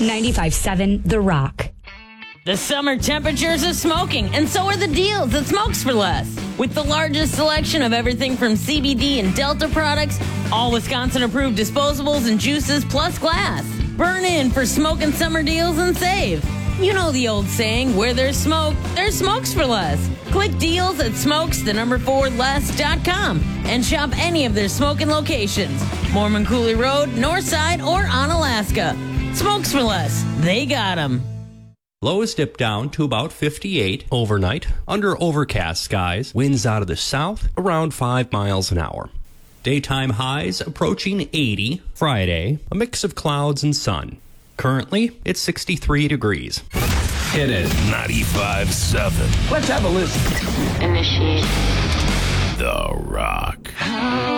95.7 The Rock. The summer temperatures are smoking, and so are the deals at Smokes for Less. With the largest selection of everything from CBD and Delta products, all Wisconsin-approved disposables and juices, plus glass. Burn in for smoking summer deals and save. You know the old saying, where there's smoke, there's Smokes for Less. Click deals at smokes4less.com and shop any of their smoking locations. Mormon Cooley Road, Northside, or on Alaska. Smokes for Less. They got 'em. Lows dip down to about 58 overnight. Under overcast skies, winds out of the south around 5 miles an hour. Daytime highs approaching 80 Friday, a mix of clouds and sun. Currently, it's 63 degrees. Hit it. 95.7. Let's have a listen. Initiate. The Rock.